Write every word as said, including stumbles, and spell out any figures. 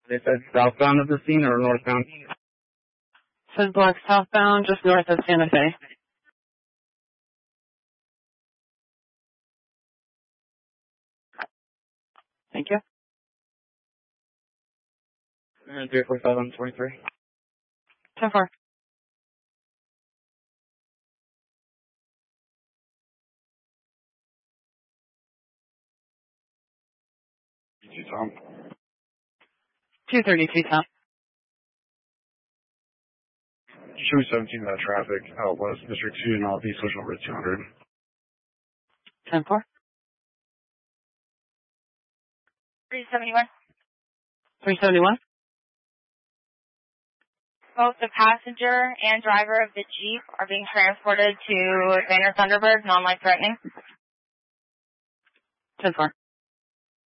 They said southbound of the scene or northbound? Says block southbound, just north of Santa Fe. Thank you. three four seven twenty-three. ten four. You, Tom. two thirty-two, Tom. You show me seventeen about traffic out west, District two, Northeast, Social over two hundred. ten four. three seventy-one. three seventy-one. Both the passenger and driver of the Jeep are being transported to Banner Thunderbird, non-life threatening. ten four.